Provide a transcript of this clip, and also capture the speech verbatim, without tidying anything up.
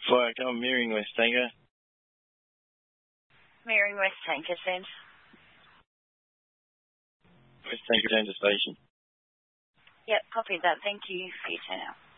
Fire, come Meering West Tanker. Meering West Tanker, send. West Tanker, down to station. Yep, copy that. Thank you for your turn out.